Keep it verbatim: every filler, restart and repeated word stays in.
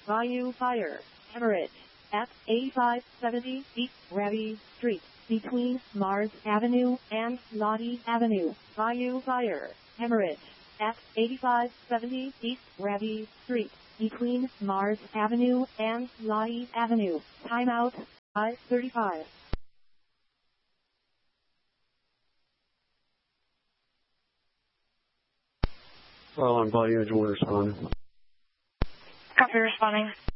Bayou Fire, Emirates, at eighty-five seventy East Ravi Street, between Mars Avenue and Lottie Avenue. Bayou Fire, Emirates, at eighty-five seventy East Ravi Street, between Mars Avenue and Lottie Avenue. Timeout, five thirty-five. Well, on Bayou, will respond. Copy responding.